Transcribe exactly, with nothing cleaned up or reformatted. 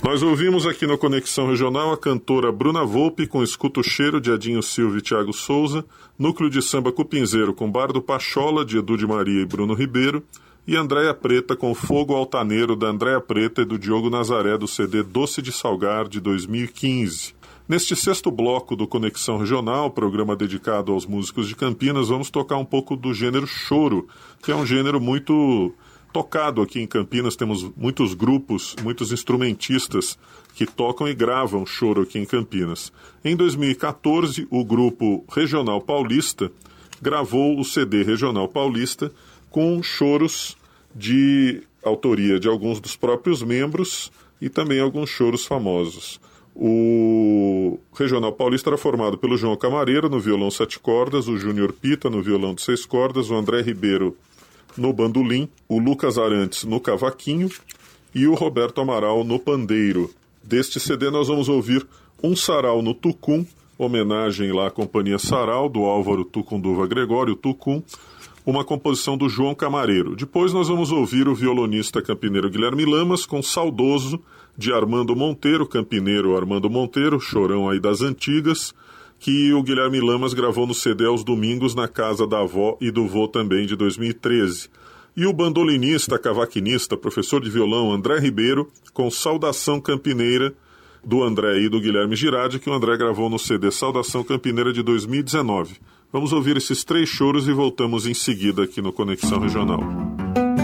Nós ouvimos aqui no Conexão Regional a cantora Bruna Volpe com Escuta o Cheiro, de Edinho Silva e Thiago Souza, Núcleo de Samba Cupinzeiro com Bardo Pachola, de Edu de Maria e Bruno Ribeiro, e Andréia Preta com Fogo Altaneiro, da Andréia Preta e do Diogo Nazaré, do C D Doce de Salgar, de dois mil e quinze. Neste sexto bloco do Conexão Regional, programa dedicado aos músicos de Campinas, vamos tocar um pouco do gênero choro, que é um gênero muito tocado aqui em Campinas. Temos muitos grupos, muitos instrumentistas que tocam e gravam choro aqui em Campinas. Em dois mil e quatorze, o grupo Regional Paulista gravou o C D Regional Paulista com choros de autoria de alguns dos próprios membros e também alguns choros famosos. O Regional Paulista era formado pelo João Camareira no violão sete cordas, o Júnior Pita no violão de seis cordas, o André Ribeiro no bandolim, o Lucas Arantes no cavaquinho e o Roberto Amaral no pandeiro. Deste C D nós vamos ouvir Um Sarau no Tucum, homenagem lá à Companhia Sarau, do Álvaro Tucunduva Gregório Tucum, uma composição do João Camareiro. Depois nós vamos ouvir o violonista campineiro Guilherme Lamas com Saudoso, de Armando Monteiro, campineiro Armando Monteiro, chorão aí das antigas, que o Guilherme Lamas gravou no C D aos domingos na casa da avó e do vô também, de dois mil e treze. E o bandolinista, cavaquinista, professor de violão André Ribeiro, com Saudação Campineira, do André e do Guilherme Girardi, que o André gravou no C D Saudação Campineira de dois mil e dezenove. Vamos ouvir esses três choros e voltamos em seguida aqui no Conexão Regional.